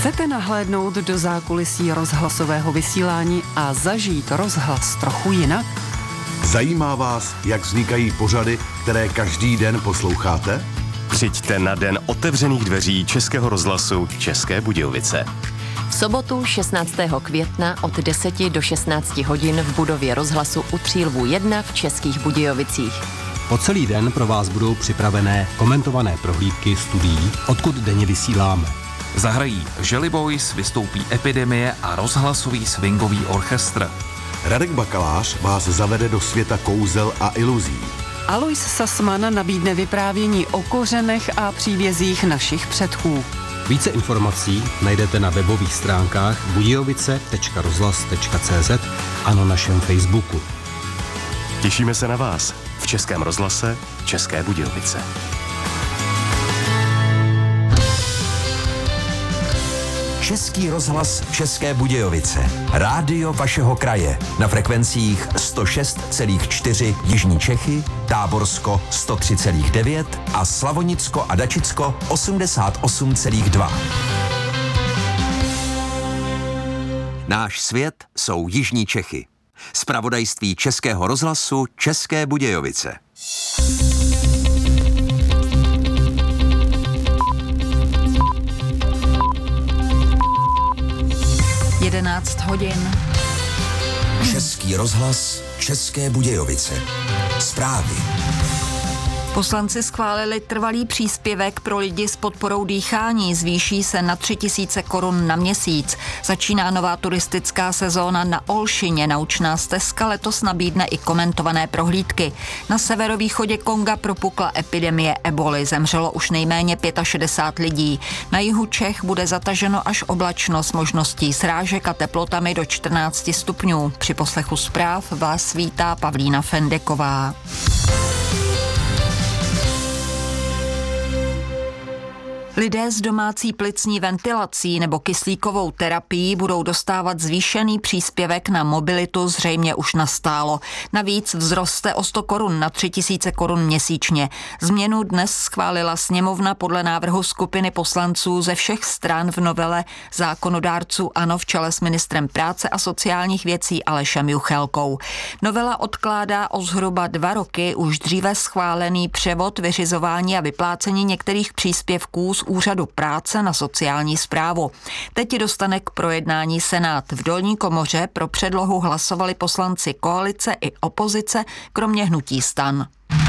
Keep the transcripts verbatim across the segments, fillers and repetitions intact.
Chcete nahlédnout do zákulisí rozhlasového vysílání a zažít rozhlas trochu jinak? Zajímá vás, jak vznikají pořady, které každý den posloucháte? Přijďte na den otevřených dveří Českého rozhlasu České Budějovice. V sobotu šestnáctého května od deseti do šestnácti hodin v budově rozhlasu u Třílvů jedna v Českých Budějovicích. Po celý den pro vás budou připravené komentované prohlídky studií, odkud denně vysíláme. Zahrají Jelly Boys, vystoupí Epidemie a rozhlasový swingový orchestr. Radek Bakalář vás zavede do světa kouzel a iluzí. Alois Sassman nabídne vyprávění o kořenech a příbězích našich předků. Více informací najdete na webových stránkách budějovice tečka rozhlas tečka cé zet a na našem Facebooku. Těšíme se na vás v Českém rozhlase České Budějovice. Český rozhlas České Budějovice. Rádio vašeho kraje. Na frekvencích sto šest celá čtyři Jižní Čechy, Táborsko sto tři celá devět a Slavonicko a Dačicko osmdesát osm celá dva. Náš svět jsou Jižní Čechy. Zpravodajství Českého rozhlasu České Budějovice. jedenáct hodin. Český rozhlas České Budějovice. Zprávy. Poslanci schválili trvalý příspěvek pro lidi s podporou dýchání. Zvýší se na tři tisíce korun na měsíc. Začíná nová turistická sezóna na Olšině. Naučná stezka letos nabídne i komentované prohlídky. Na severovýchodě Konga propukla epidemie eboly. Zemřelo už nejméně šedesát pět lidí. Na jihu Čech bude zataženo až oblačno s možností srážek a teplotami do čtrnáct stupňů. Při poslechu zpráv vás vítá Pavlína Fendeková. Lidé s domácí plicní ventilací nebo kyslíkovou terapií budou dostávat zvýšený příspěvek na mobilitu zřejmě už nastálo. Navíc vzroste o sto korun na tři tisíce korun měsíčně. Změnu dnes schválila sněmovna podle návrhu skupiny poslanců ze všech stran v novele zákonodárců ANO v čele s ministrem práce a sociálních věcí Alešem Juchelkou. Novela odkládá o zhruba dva roky už dříve schválený převod, vyřizování a vyplácení některých příspěvků z Úřadu práce na sociální správu. Teď dostane k projednání Senát. V dolní komoře pro předlohu hlasovali poslanci koalice i opozice, kromě hnutí STAN.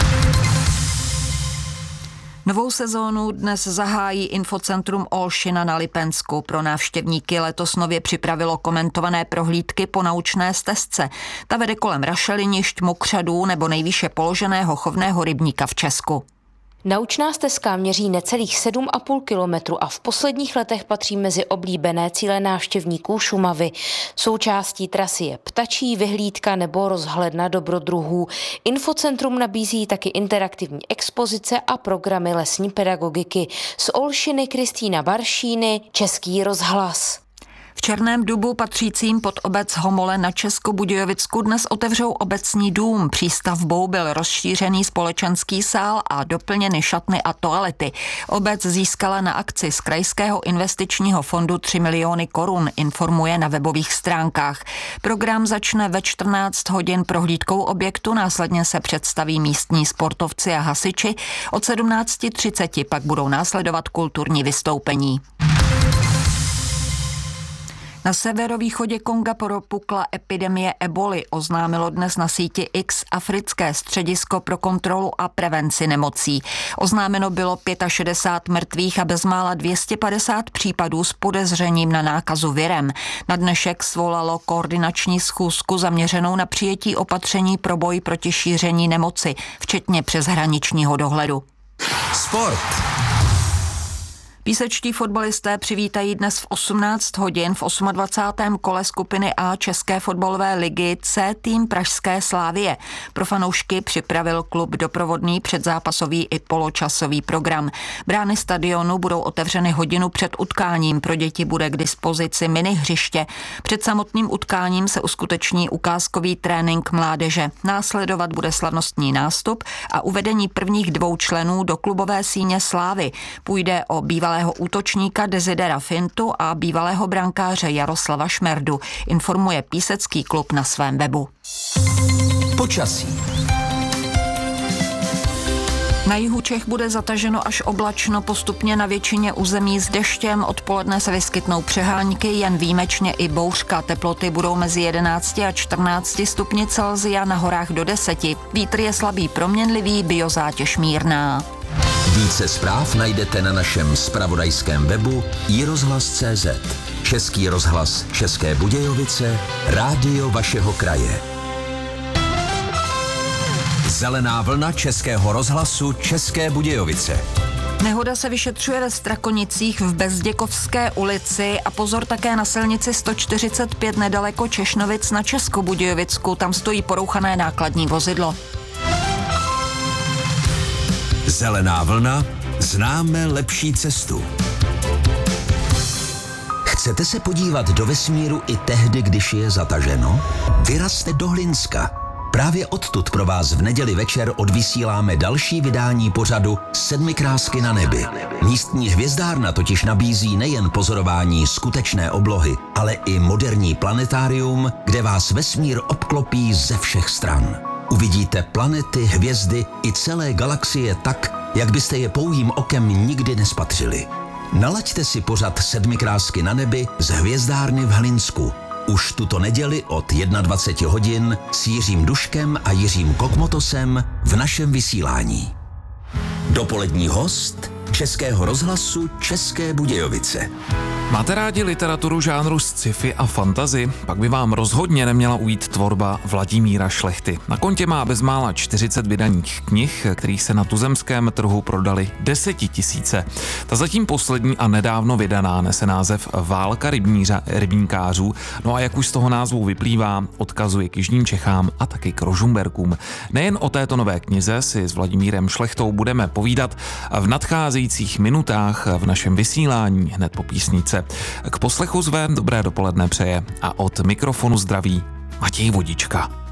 Novou sezónu dnes zahájí Infocentrum Olšina na Lipensku. Pro návštěvníky letos nově připravilo komentované prohlídky po naučné stezce. Ta vede kolem rašelinišť, mokřadů nebo nejvýše položeného chovného rybníka v Česku. Naučná stezka měří necelých sedm a půl kilometru a v posledních letech patří mezi oblíbené cíle návštěvníků Šumavy. Součástí trasy je ptačí vyhlídka nebo rozhledna dobrodruhů. Infocentrum nabízí taky interaktivní expozice a programy lesní pedagogiky. Z Olšiny Kristýna Baršíny, Český rozhlas. V Černém Dubu, patřícím pod obec Homole na Českobudějovicku, dnes otevřou obecní dům. Přístavbou byl rozšířený společenský sál a doplněny šatny a toalety. Obec získala na akci z Krajského investičního fondu tři miliony korun, informuje na webových stránkách. Program začne ve čtrnáct hodin prohlídkou objektu, následně se představí místní sportovci a hasiči. Od sedmnáct třicet pak budou následovat kulturní vystoupení. Na severovýchodě Konga propukla epidemie eboly, oznámilo dnes na síti X Africké středisko pro kontrolu a prevenci nemocí. Oznámeno bylo šedesát pět mrtvých a bezmála dvě stě padesát případů s podezřením na nákazu virem. Na dnešek svolalo koordinační schůzku zaměřenou na přijetí opatření pro boj proti šíření nemoci, včetně přeshraničního dohledu. Sport. Písečtí fotbalisté přivítají dnes v osmnáct hodin v dvacátém osmém kole skupiny A České fotbalové ligy C tým pražské Slavie. Pro fanoušky připravil klub doprovodný předzápasový i poločasový program. Brány stadionu budou otevřeny hodinu před utkáním, pro děti bude k dispozici mini hřiště. Před samotným utkáním se uskuteční ukázkový trénink mládeže. Následovat bude slavnostní nástup a uvedení prvních dvou členů do klubové síně Slávy. Půjde o bývalé bývalého útočníka Desidera Fintu a bývalého brankáře Jaroslava Šmerdu, informuje Písecký klub na svém webu. Počasí. Na jihu Čech bude zataženo až oblačno, postupně na většině území s deštěm, odpoledne se vyskytnou přehánky, jen výjimečně i bouřka. Teploty budou mezi jedenácti a čtrnácti stupni Celsia, na horách do deseti. Vítr je slabý proměnlivý, biozátěž mírná. Více zpráv najdete na našem zpravodajském webu i rozhlas tečka cé zet. Český rozhlas České Budějovice, rádio vašeho kraje. Zelená vlna Českého rozhlasu České Budějovice. Nehoda se vyšetřuje ve Strakonicích v Bezděkovské ulici a pozor také na silnici sto čtyřicet pět nedaleko Češnovic na Českobudějovicku. Tam stojí porouchané nákladní vozidlo. Zelená vlna, známe lepší cestu. Chcete se podívat do vesmíru i tehdy, když je zataženo? Vyrazte do Hlinska. Právě odtud pro vás v neděli večer odvysíláme další vydání pořadu Sedmi krásky na nebi. Místní hvězdárna totiž nabízí nejen pozorování skutečné oblohy, ale i moderní planetárium, kde vás vesmír obklopí ze všech stran. Uvidíte planety, hvězdy i celé galaxie tak, jak byste je pouhým okem nikdy nespatřili. Nalaďte si pořad Sedmi krásky na nebi z hvězdárny v Hlinsku. Už tuto neděli od dvacet jedna hodin s Jiřím Duškem a Jiřím Kokmotosem v našem vysílání. Dopolední host Českého rozhlasu České Budějovice. Máte rádi literaturu žánru sci-fi a fantasy? Pak by vám rozhodně neměla ujít tvorba Vladimíra Šlechty. Na kontě má bezmála čtyřicet vydaných knih, kterých se na tuzemském trhu prodali desetitisíce. Ta zatím poslední a nedávno vydaná nese název Válka rybnířa, rybníkářů. No a jak už z toho názvu vyplývá, odkazuje k jižním Čechám a taky k Rožumberkům. Nejen o této nové knize si s Vladimírem Šlechtou budeme povídat v nadcházejících minutách v našem vysílání hned po písničce. K poslechu zve dobré dopoledne přeje a od mikrofonu zdraví Matěj Vodička.